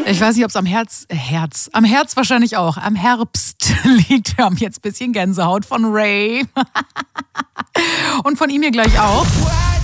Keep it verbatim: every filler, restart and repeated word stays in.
Ich weiß nicht, ob es am Herz, äh, Herz, am Herz wahrscheinlich auch, am Herbst liegt. Wir haben jetzt ein bisschen Gänsehaut von Ray. Und von ihm hier gleich auch.